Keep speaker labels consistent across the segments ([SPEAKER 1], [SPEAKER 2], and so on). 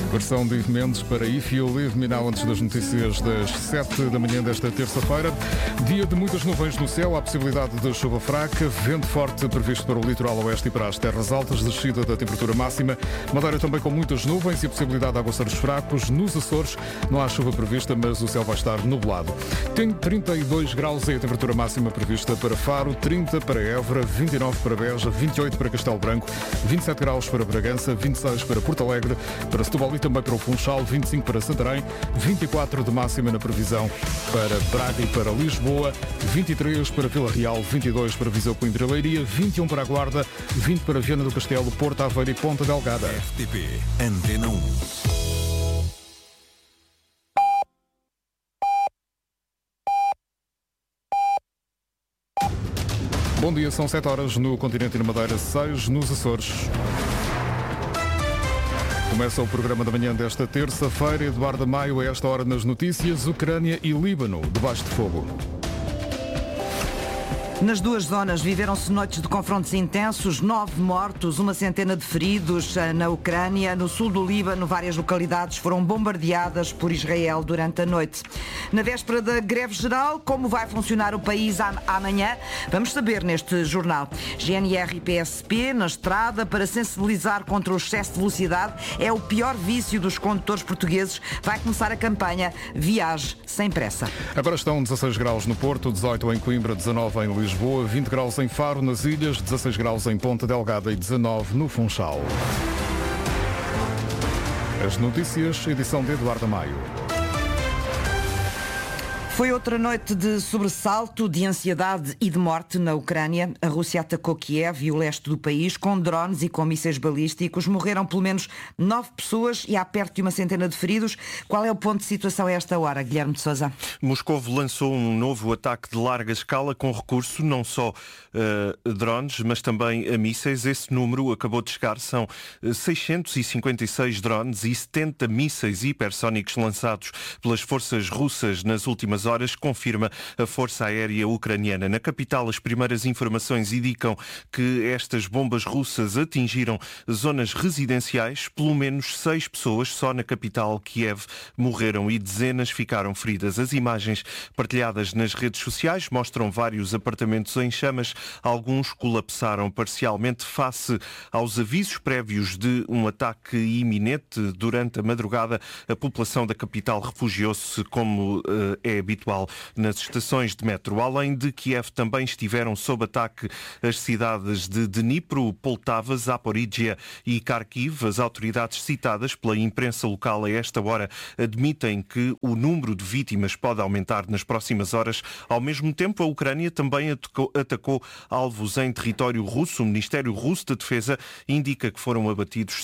[SPEAKER 1] Versão de Ivo Mendes para If You Leave Me Now, antes das notícias das 7 da manhã desta terça-feira. Dia de muitas nuvens no céu, há possibilidade de chuva fraca, vento forte previsto para o litoral oeste e para as terras altas, descida da temperatura máxima. Madeira também com muitas nuvens e a possibilidade de aguaceiros fracos. Nos Açores não há chuva prevista, mas o céu vai estar nublado. Tem 32 graus e a temperatura máxima prevista para Faro, 30 para Évora, 29 para Beja, 28 para Castelo Branco, 27 graus para Bragança, 26 para Porto Alegre, para Setúbal e também para o Funchal, 25 para Santarém, 24 de máxima na previsão para Braga e para Lisboa, 23 para Vila Real, 22 para Viseu, Coimbra e Leiria, 21 para a Guarda, 20 para Viana do Castelo, Porto Aveiro e Ponta Delgada.
[SPEAKER 2] RTP Antena 1.
[SPEAKER 1] Bom dia, são 7 horas no continente e na Madeira, 6 nos Açores. Começa o programa da manhã desta terça-feira. Eduardo Maio, a esta hora nas notícias, Ucrânia e Líbano, debaixo de fogo.
[SPEAKER 3] Nas duas zonas viveram-se noites de confrontos intensos, 9 mortos, uma centena de feridos na Ucrânia. No sul do Líbano, várias localidades foram bombardeadas por Israel durante a noite. Na véspera da greve geral, como vai funcionar o país amanhã? Vamos saber neste jornal. GNR e PSP na estrada para sensibilizar contra o excesso de velocidade. É o pior vício dos condutores portugueses. Vai começar a campanha Viaje Sem Pressa.
[SPEAKER 1] Agora estão 16 graus no Porto, 18 em Coimbra, 19 em Lisboa, 20 graus em Faro, nas Ilhas, 16 graus em Ponta Delgada e 19 no Funchal. As notícias, edição de Eduardo Maio.
[SPEAKER 3] Foi outra noite de sobressalto, de ansiedade e de morte na Ucrânia. A Rússia atacou Kiev e o leste do país com drones e com mísseis balísticos. Morreram pelo menos 9 pessoas e há perto de uma centena de feridos. Qual é o ponto de situação a esta hora, Guilherme de Sousa?
[SPEAKER 4] Moscovo lançou um novo ataque de larga escala com recurso não só drones, mas também a mísseis. Esse número acabou de chegar. São 656 drones e 70 mísseis hipersónicos lançados pelas forças russas nas últimas horas, confirma a Força Aérea Ucraniana. Na capital, as primeiras informações indicam que estas bombas russas atingiram zonas residenciais. Pelo menos 6 pessoas só na capital, Kiev, morreram e dezenas ficaram feridas. As imagens partilhadas nas redes sociais mostram vários apartamentos em chamas. Alguns colapsaram parcialmente face aos avisos prévios de um ataque iminente. Durante a madrugada, a população da capital refugiou-se, como é habitual nas estações de metro. Além de Kiev, também estiveram sob ataque as cidades de Dnipro, Poltava, Zaporizhia e Kharkiv. As autoridades citadas pela imprensa local a esta hora admitem que o número de vítimas pode aumentar nas próximas horas. Ao mesmo tempo, a Ucrânia também atacou alvos em território russo. O Ministério Russo da Defesa indica que foram abatidos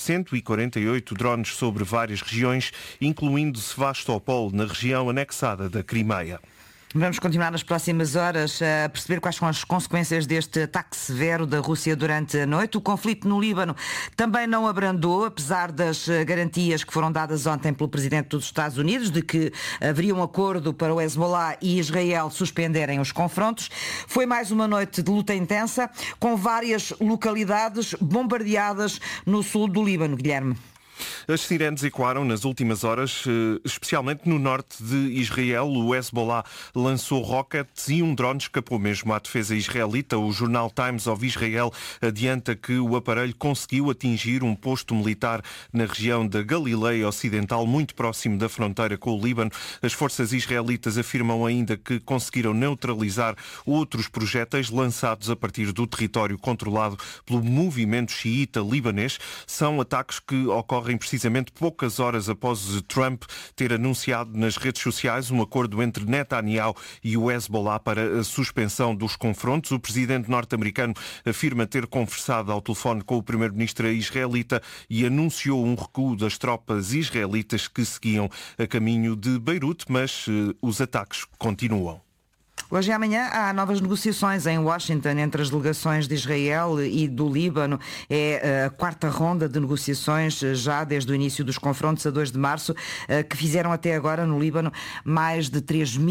[SPEAKER 4] 148 drones sobre várias regiões, incluindo Sevastopol, na região anexada da Crimeia.
[SPEAKER 3] Vamos continuar nas próximas horas a perceber quais são as consequências deste ataque severo da Rússia durante a noite. O conflito no Líbano também não abrandou, apesar das garantias que foram dadas ontem pelo Presidente dos Estados Unidos de que haveria um acordo para o Hezbollah e Israel suspenderem os confrontos. Foi mais uma noite de luta intensa, com várias localidades bombardeadas no sul do Líbano, Guilherme.
[SPEAKER 4] As sirenes ecoaram nas últimas horas, especialmente no norte de Israel. O Hezbollah lançou rockets e um drone escapou mesmo à defesa israelita. O jornal Times of Israel adianta que o aparelho conseguiu atingir um posto militar na região da Galileia Ocidental, muito próximo da fronteira com o Líbano. As forças israelitas afirmam ainda que conseguiram neutralizar outros projéteis lançados a partir do território controlado pelo movimento xiita libanês. São ataques que ocorrem precisamente poucas horas após Trump ter anunciado nas redes sociais um acordo entre Netanyahu e o Hezbollah para a suspensão dos confrontos. O presidente norte-americano afirma ter conversado ao telefone com o primeiro-ministro israelita e anunciou um recuo das tropas israelitas que seguiam a caminho de Beirute, mas os ataques continuam.
[SPEAKER 3] Hoje e amanhã há novas negociações em Washington entre as delegações de Israel e do Líbano. É a quarta ronda de negociações já desde o início dos confrontos a 2 de março, que fizeram até agora no Líbano mais de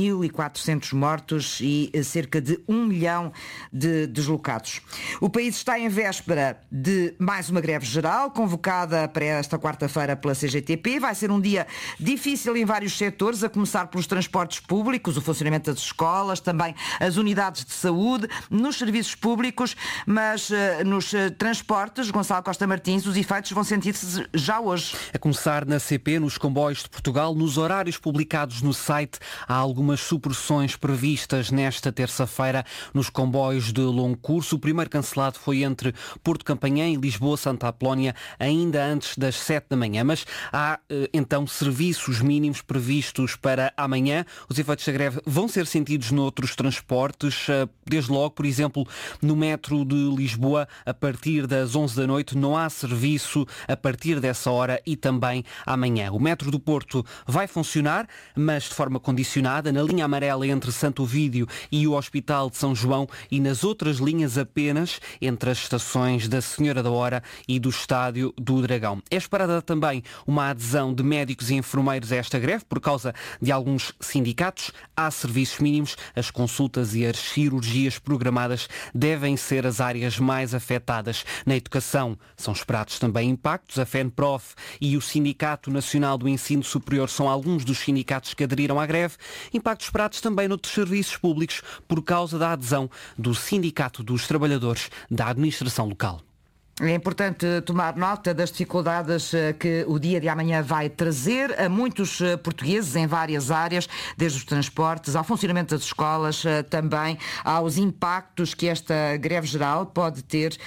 [SPEAKER 3] 3.400 mortos e cerca de 1 milhão de deslocados. O país está em véspera de mais uma greve geral, convocada para esta quarta-feira pela CGTP. Vai ser um dia difícil em vários setores, a começar pelos transportes públicos, o funcionamento das escolas, também as unidades de saúde, nos serviços públicos, mas nos transportes, Gonçalo Costa Martins, os efeitos vão sentir-se já hoje.
[SPEAKER 5] A começar na CP, nos comboios de Portugal, nos horários publicados no site, há algumas supressões previstas nesta terça-feira nos comboios de longo curso. O primeiro cancelado foi entre Porto Campanhã e Lisboa-Santa Apolónia, ainda antes das 7 da manhã. Mas há, então, serviços mínimos previstos para amanhã. Os efeitos da greve vão ser sentidos noutros transportes, desde logo, por exemplo, no metro de Lisboa, a partir das 11 da noite, não há serviço a partir dessa hora e também amanhã. O metro do Porto vai funcionar, mas de forma condicionada, na linha amarela entre Santo Ovídio e o Hospital de São João e nas outras linhas apenas entre as estações da Senhora da Hora e do Estádio do Dragão. É esperada também uma adesão de médicos e enfermeiros a esta greve por causa de alguns sindicatos. Há serviços mínimos, as consultas e as cirurgias programadas devem ser as áreas mais afetadas. Na educação são esperados também impactos. A FENPROF e o Sindicato Nacional do Ensino Superior são alguns dos sindicatos que aderiram à greve. Impactos esperados também noutros serviços públicos por causa da adesão do Sindicato dos Trabalhadores da Administração Local.
[SPEAKER 3] É importante tomar nota das dificuldades que o dia de amanhã vai trazer a muitos portugueses em várias áreas, desde os transportes ao funcionamento das escolas, também aos impactos que esta greve geral pode ter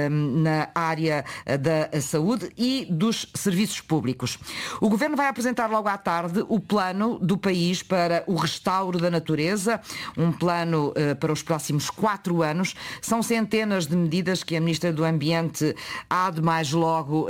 [SPEAKER 3] na área da saúde e dos serviços públicos. O Governo vai apresentar logo à tarde o plano do país para o restauro da natureza, um plano para os próximos 4 anos. São centenas de medidas que a Ministra do Ambiente há de mais logo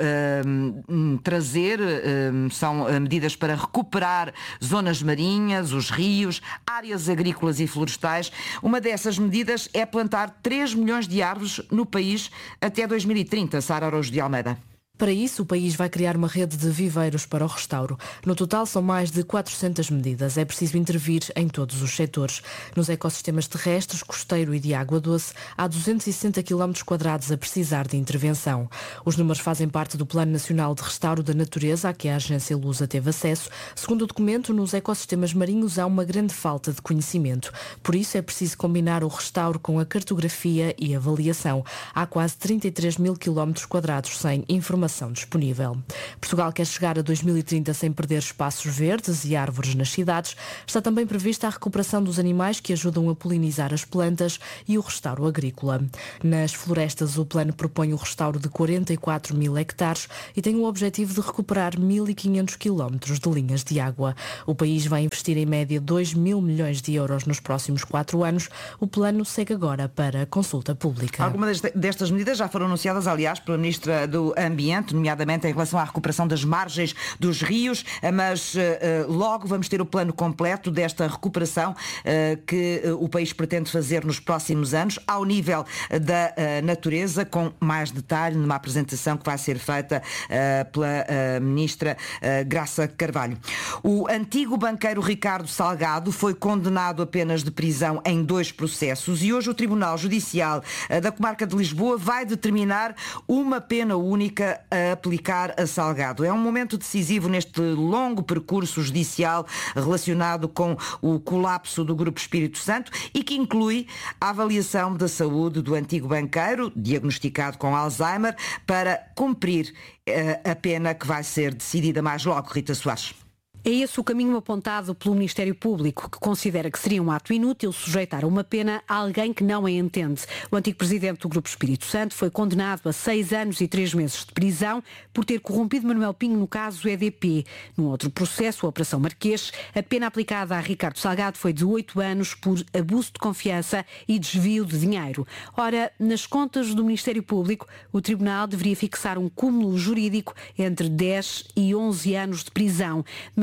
[SPEAKER 3] trazer. São medidas para recuperar zonas marinhas, os rios, áreas agrícolas e florestais. Uma dessas medidas é plantar 3 milhões de árvores no país até 2030. Sara Araújo de Almeida.
[SPEAKER 6] Para isso, o país vai criar uma rede de viveiros para o restauro. No total, são mais de 400 medidas. É preciso intervir em todos os setores. Nos ecossistemas terrestres, costeiro e de água doce, há 260 km² a precisar de intervenção. Os números fazem parte do Plano Nacional de Restauro da Natureza, a que a Agência Lusa teve acesso. Segundo o documento, nos ecossistemas marinhos há uma grande falta de conhecimento. Por isso, é preciso combinar o restauro com a cartografia e avaliação. Há quase 33 mil km² sem informação disponível. Portugal quer chegar a 2030 sem perder espaços verdes e árvores nas cidades. Está também prevista a recuperação dos animais que ajudam a polinizar as plantas e o restauro agrícola. Nas florestas, o plano propõe o restauro de 44 mil hectares e tem o objetivo de recuperar 1.500 quilómetros de linhas de água. O país vai investir em média 2 mil milhões de euros nos próximos 4 anos. O plano segue agora para consulta pública.
[SPEAKER 3] Algumas destas medidas já foram anunciadas, aliás, pela Ministra do Ambiente, nomeadamente em relação à recuperação das margens dos rios, mas logo vamos ter o plano completo desta recuperação que o país pretende fazer nos próximos anos, ao nível da natureza, com mais detalhe numa apresentação que vai ser feita pela Ministra Graça Carvalho. O antigo banqueiro Ricardo Salgado foi condenado a penas de prisão em 2 processos e hoje o Tribunal Judicial da Comarca de Lisboa vai determinar uma pena única a aplicar a Salgado. É um momento decisivo neste longo percurso judicial relacionado com o colapso do Grupo Espírito Santo e que inclui a avaliação da saúde do antigo banqueiro, diagnosticado com Alzheimer, para cumprir a pena que vai ser decidida mais logo. Rita Soares.
[SPEAKER 7] É esse o caminho apontado pelo Ministério Público, que considera que seria um ato inútil sujeitar a uma pena a alguém que não a entende. O antigo presidente do Grupo Espírito Santo foi condenado a 6 anos e 3 meses de prisão por ter corrompido Manuel Pinho no caso EDP. Num outro processo, a Operação Marquês, a pena aplicada a Ricardo Salgado foi de 8 anos por abuso de confiança e desvio de dinheiro. Ora, nas contas do Ministério Público, o Tribunal deveria fixar um cúmulo jurídico entre 10 e 11 anos de prisão, mas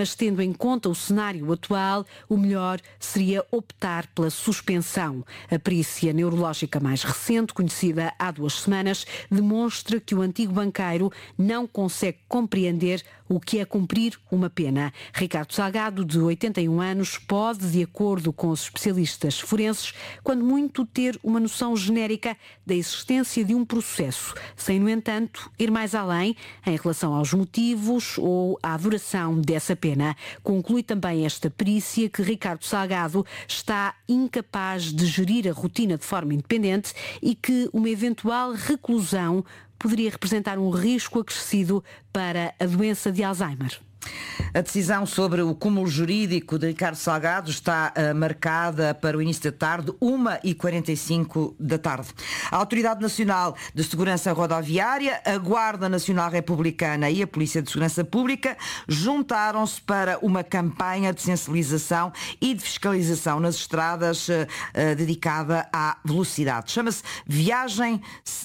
[SPEAKER 7] mas tendo em conta o cenário atual, o melhor seria optar pela suspensão. A perícia neurológica mais recente, conhecida há 2 semanas, demonstra que o antigo banqueiro não consegue compreender o que é cumprir uma pena. Ricardo Salgado, de 81 anos, pode, de acordo com os especialistas forenses, quando muito ter uma noção genérica da existência de um processo, sem, no entanto, ir mais além em relação aos motivos ou à duração dessa pena. Conclui também esta perícia que Ricardo Salgado está incapaz de gerir a rotina de forma independente e que uma eventual reclusão poderia representar um risco acrescido para a doença de Alzheimer.
[SPEAKER 3] A decisão sobre o cúmulo jurídico de Ricardo Salgado está marcada para o início da tarde, 1h45 da tarde. A Autoridade Nacional de Segurança Rodoviária, a Guarda Nacional Republicana e a Polícia de Segurança Pública juntaram-se para uma campanha de sensibilização e de fiscalização nas estradas dedicada à velocidade. Chama-se Viagem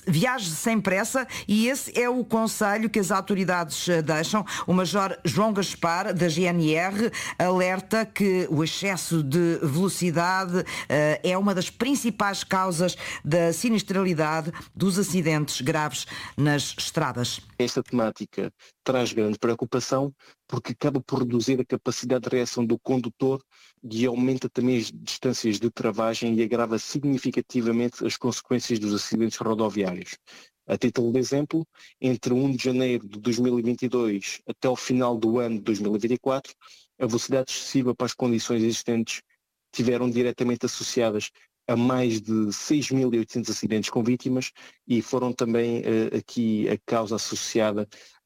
[SPEAKER 3] Sem Pressa e esse é o conselho que as autoridades deixam. O Major João Gaspar, da GNR, alerta que o excesso de velocidade é uma das principais causas da sinistralidade dos acidentes graves nas estradas.
[SPEAKER 8] Esta temática traz grande preocupação porque acaba por reduzir a capacidade de reação do condutor e aumenta também as distâncias de travagem e agrava significativamente as consequências dos acidentes rodoviários. A título de exemplo, entre 1 de janeiro de 2022 até o final do ano de 2024, a velocidade excessiva para as condições existentes tiveram diretamente associadas a mais de 6.800 acidentes com vítimas e foram também aqui a causa associada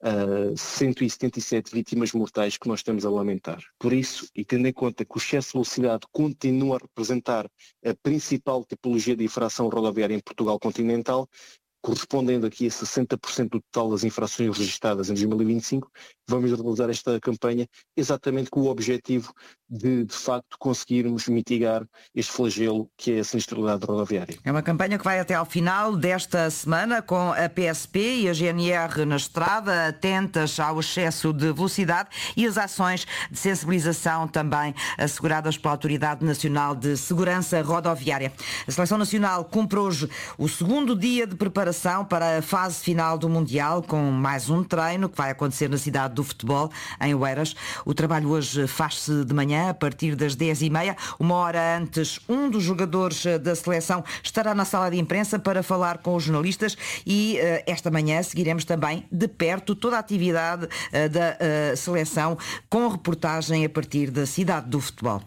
[SPEAKER 8] a 177 vítimas mortais que nós estamos a lamentar. Por isso, e tendo em conta que o excesso de velocidade continua a representar a principal tipologia de infração rodoviária em Portugal continental, correspondendo aqui a 60% do total das infrações registradas em 2025, vamos realizar esta campanha exatamente com o objetivo de facto, conseguirmos mitigar este flagelo que é a sinistralidade rodoviária.
[SPEAKER 3] É uma campanha que vai até ao final desta semana com a PSP e a GNR na estrada, atentas ao excesso de velocidade e as ações de sensibilização também asseguradas pela Autoridade Nacional de Segurança Rodoviária. A Seleção Nacional cumpre hoje o 2º dia de preparação para a fase final do Mundial, com mais um treino que vai acontecer na cidade do futebol, em Oeiras. O trabalho hoje faz-se de manhã, a partir das 10h30. Uma hora antes, um dos jogadores da seleção estará na sala de imprensa para falar com os jornalistas e esta manhã seguiremos também de perto toda a atividade da seleção, com reportagem a partir da cidade do futebol.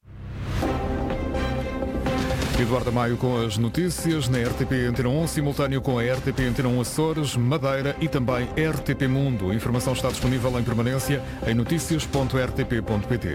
[SPEAKER 1] Eduardo Maio com as notícias na RTP Antena 1, simultâneo com a RTP Antena 1 Açores, Madeira e também RTP Mundo. A informação está disponível em permanência em noticias.rtp.pt.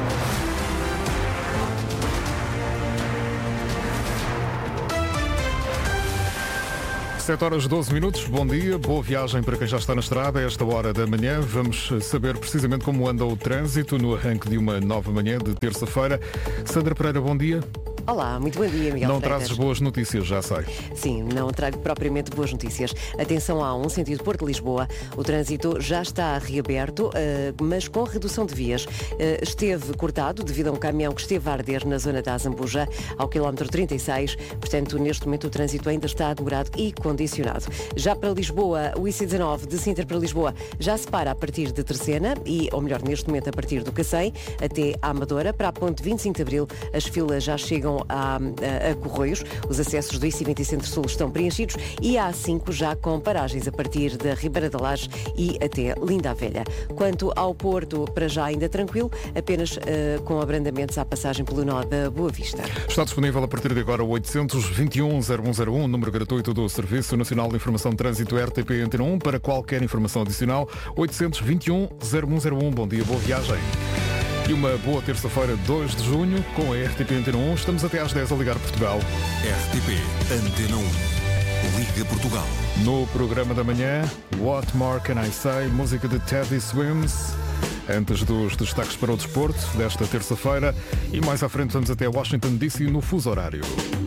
[SPEAKER 1] Sete horas 12 minutos, bom dia, boa viagem para quem já está na estrada. A esta hora da manhã vamos saber precisamente como anda o trânsito no arranque de uma nova manhã de terça-feira. Sandra Pereira, bom dia.
[SPEAKER 9] Olá, muito bom dia, Miguel.
[SPEAKER 1] Não trazes boas notícias, já sei.
[SPEAKER 9] Sim, não trago propriamente boas notícias. Atenção à A1, sentido Porto-Lisboa. O trânsito já está reaberto, mas com redução de vias. Esteve cortado devido a um caminhão que esteve a arder na zona da Azambuja, ao quilómetro 36. Portanto, neste momento o trânsito ainda está demorado e condicionado. Já para Lisboa, o IC19 de Sintra para Lisboa já se para a partir de Terceira, ou melhor, neste momento a partir do Cacém, até à Amadora. Para a ponte 25 de Abril, as filas já chegam a Corroios. Os acessos do IC20 Centro-Sul estão preenchidos e a A5 já com paragens a partir da Ribeira da Laje e até Linda a Velha. Quanto ao Porto, para já ainda tranquilo, apenas com abrandamentos à passagem pelo nó da Boa Vista.
[SPEAKER 1] Está disponível a partir de agora o 821-0101, número gratuito do Serviço Nacional de Informação de Trânsito RTP Antena 1. Para qualquer informação adicional, 821-0101. Bom dia, boa viagem. E uma boa terça-feira, 2 de junho, com a RTP Antena 1. Estamos até às 10 a ligar Portugal.
[SPEAKER 2] RTP Antena 1. Liga Portugal.
[SPEAKER 1] No programa da manhã, What More Can I Say? Música de Teddy Swims. Antes dos destaques para o desporto desta terça-feira. E mais à frente vamos até Washington DC no fuso horário.